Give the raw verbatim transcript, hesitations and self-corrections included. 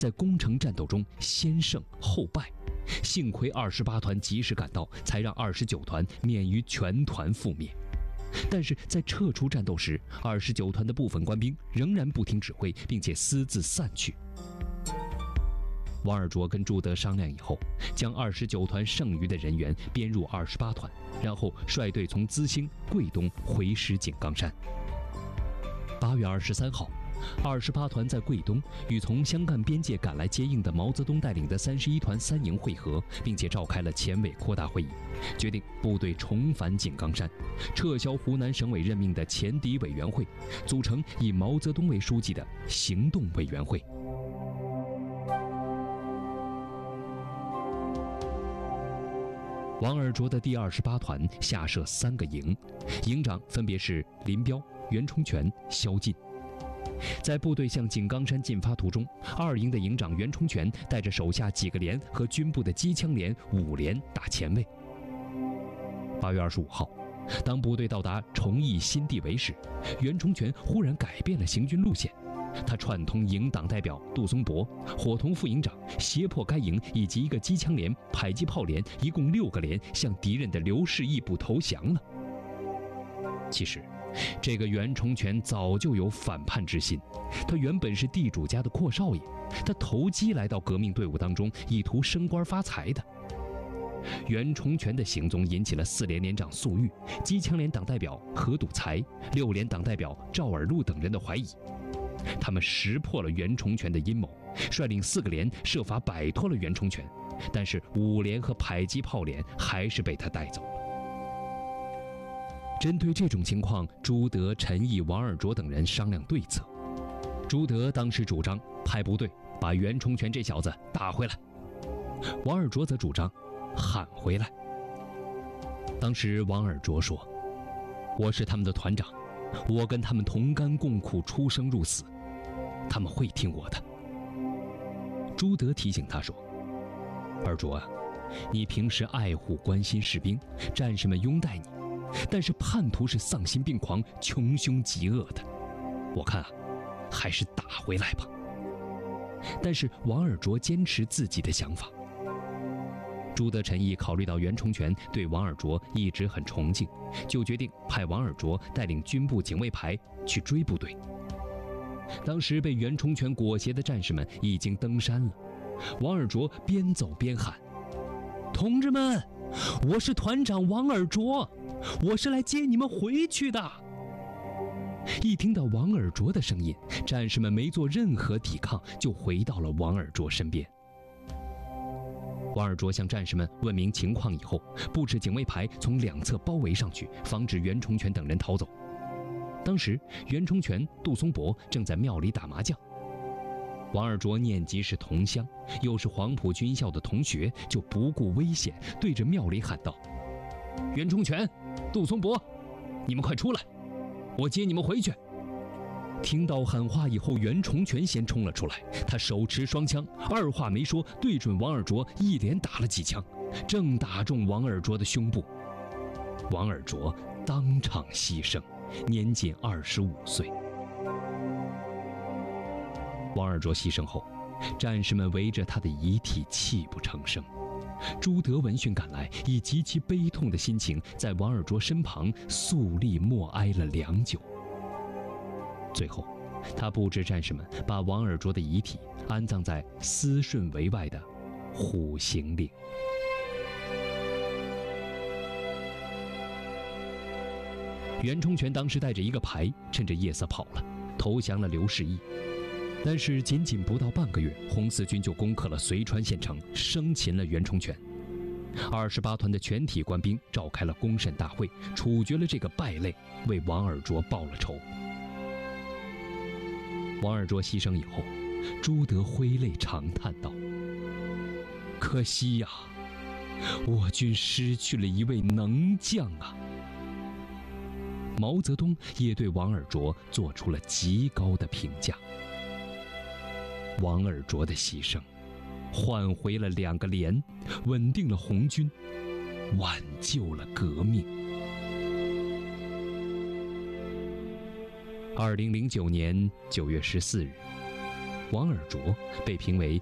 在攻城战斗中先胜后败，幸亏二十八团及时赶到，才让二十九团免于全团覆灭。但是在撤出战斗时，二十九团的部分官兵仍然不听指挥，并且私自散去。王尔琢跟朱德商量以后，将二十九团剩余的人员编入二十八团，然后率队从资兴、桂东回师井冈山。八月二十三号，二十八团在桂东与从湘赣边界赶来接应的毛泽东带领的三十一团三营会合，并且召开了前委扩大会议，决定部队重返井冈山，撤销湖南省委任命的前敌委员会，组成以毛泽东为书记的行动委员会。王尔琢的第二十八团下设三个营，营长分别是林彪、袁崇全、萧劲。在部队向井冈山进发途中，二营的营长袁崇全带着手下几个连和军部的机枪连、五连打前卫。八月二十五号，当部队到达崇义新地围时，袁崇全忽然改变了行军路线。他串通营党代表杜松伯、伙同副营长，胁迫该营以及一个机枪连、迫击炮连，一共六个连向敌人的刘氏义部投降了。其实，这个袁崇全早就有反叛之心。他原本是地主家的阔少爷，他投机来到革命队伍当中，意图升官发财的。袁崇全的行踪引起了四连连长粟裕、机枪连党代表何笃才、六连党代表赵尔禄等人的怀疑。他们识破了袁崇全的阴谋，率领四个连设法摆脱了袁崇全，但是五连和迫击炮连还是被他带走了。针对这种情况，朱德、陈毅、王尔琢等人商量对策。朱德当时主张派部队把袁崇全这小子打回来，王尔琢则主张喊回来。当时王尔琢说：“我是他们的团长，我跟他们同甘共苦，出生入死，他们会听我的。”朱德提醒他说：“尔琢啊，你平时爱护关心士兵，战士们拥戴你，但是叛徒是丧心病狂、穷凶极恶的，我看啊，还是打回来吧。”但是王尔琢坚持自己的想法。朱德、陈毅考虑到袁崇全对王尔琢一直很崇敬，就决定派王尔琢带领军部警卫排去追部队。当时被袁崇全裹挟的战士们已经登山了，王尔琢边走边喊：“同志们，我是团长王尔琢，我是来接你们回去的。”一听到王尔琢的声音，战士们没做任何抵抗，就回到了王尔琢身边。王尔琢向战士们问明情况以后，布置警卫排从两侧包围上去，防止袁崇全等人逃走。当时袁崇全、杜松伯正在庙里打麻将。王尔琢念及是同乡，又是黄埔军校的同学，就不顾危险，对着庙里喊道：“袁崇全、杜松伯，你们快出来，我接你们回去。”听到喊话以后，袁崇全先冲了出来，他手持双枪，二话没说，对准王尔琢一连打了几枪，正打中王尔琢的胸部。王尔琢当场牺牲，年仅二十五岁。王尔琢牺牲后，战士们围着他的遗体泣不成声。朱德闻讯赶来，以极其悲痛的心情，在王尔琢身旁肃立默哀了良久。最后，他布置战士们把王尔琢的遗体安葬在思顺围外的虎形岭。袁崇全当时带着一个排，趁着夜色跑了，投降了刘士义。但是仅仅不到半个月，红四军就攻克了遂川县城，生擒了袁崇全。二十八团的全体官兵召开了公审大会，处决了这个败类，为王尔琢报了仇。王尔琢牺牲以后，朱德挥泪长叹道：“可惜呀，我军失去了一位能将啊！”毛泽东也对王尔琢做出了极高的评价。王尔琢的牺牲，换回了两个连，稳定了红军，挽救了革命。二零零九年九月十四日， 王尔琢被评为